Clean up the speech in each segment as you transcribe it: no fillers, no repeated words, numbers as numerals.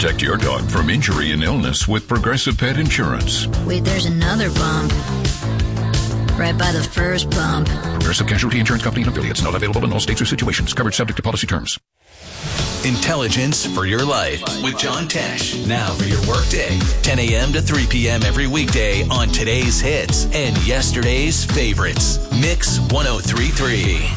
Protect your dog from injury and illness with Progressive Pet Insurance. Wait, there's another bump. Right by the first bump. Progressive Casualty Insurance Company and affiliates. Not available in all states or situations. Coverage subject to policy terms. Intelligence for Your Life with John Tesh. Now for your workday. 10 a.m. to 3 p.m. every weekday on today's hits and yesterday's favorites. Mix 103.3.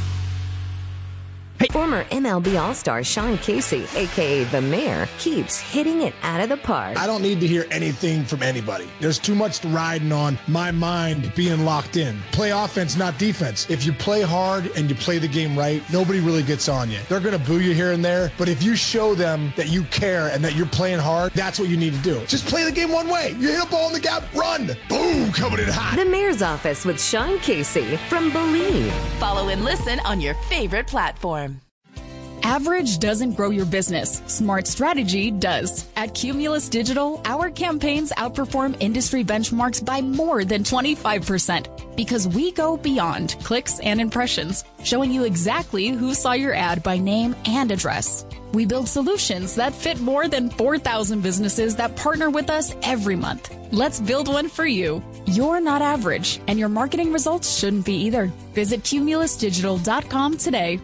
Former MLB All-Star Sean Casey, a.k.a. The Mayor, keeps hitting it out of the park. I don't need to hear anything from anybody. There's too much riding on my mind being locked in. Play offense, not defense. If you play hard and you play the game right, nobody really gets on you. They're going to boo you here and there, but if you show them that you care and that you're playing hard, that's what you need to do. Just play the game one way. You hit a ball in the gap, run. Boom, coming in hot. The Mayor's Office with Sean Casey from Believe. Follow and listen on your favorite platform. Average doesn't grow your business. Smart strategy does. At Cumulus Digital, our campaigns outperform industry benchmarks by more than 25% because we go beyond clicks and impressions, showing you exactly who saw your ad by name and address. We build solutions that fit more than 4,000 businesses that partner with us every month. Let's build one for you. You're not average, and your marketing results shouldn't be either. Visit cumulusdigital.com today.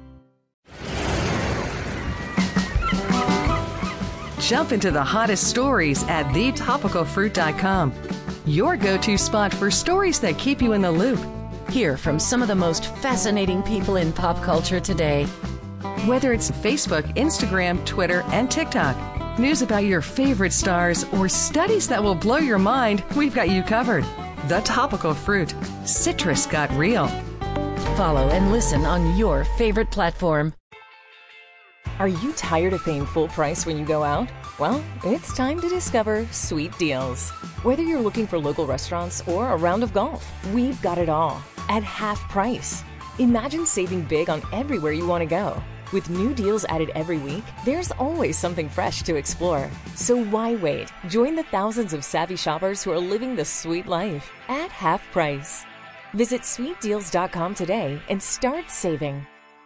Jump into the hottest stories at thetopicalfruit.com. Your go-to spot for stories that keep you in the loop. Hear from some of the most fascinating people in pop culture today. Whether it's Facebook, Instagram, Twitter, and TikTok, news about your favorite stars, or studies that will blow your mind, we've got you covered. The Topical Fruit. Citrus got real. Follow and listen on your favorite platform. Are you tired of paying full price when you go out? Well, it's time to discover Sweet Deals. Whether you're looking for local restaurants or a round of golf, we've got it all at half price. Imagine saving big on everywhere you want to go. With new deals added every week, there's always something fresh to explore. So why wait? Join the thousands of savvy shoppers who are living the sweet life at half price. Visit sweetdeals.com today and start saving.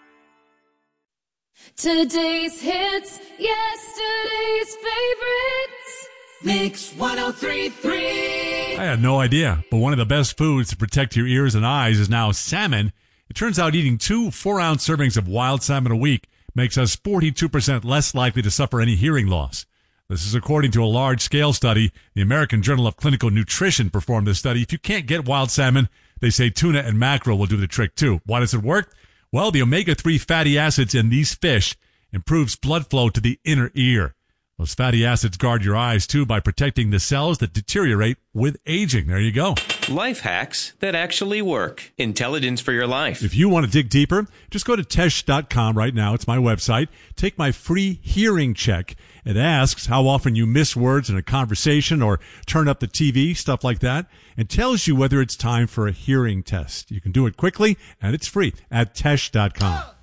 Today's hits, yesterday's favorites. Mix 103.3. I had no idea, but one of the best foods to protect your ears and eyes is now salmon. It turns out eating 2 4-ounce servings of wild salmon a week makes us 42% less likely to suffer any hearing loss. This is according to a large-scale study. The American Journal of Clinical Nutrition performed this study. If you can't get wild salmon, they say tuna and mackerel will do the trick too. Why does it work? Well, the omega-3 fatty acids in these fish improves blood flow to the inner ear. Those fatty acids guard your eyes, too, by protecting the cells that deteriorate with aging. There you go. Life hacks that actually work. Intelligence for your life. If you want to dig deeper, just go to Tesh.com right now. It's my website. Take my free hearing check. It asks how often you miss words in a conversation or turn up the TV, stuff like that, and tells you whether it's time for a hearing test. You can do it quickly, and it's free at Tesh.com.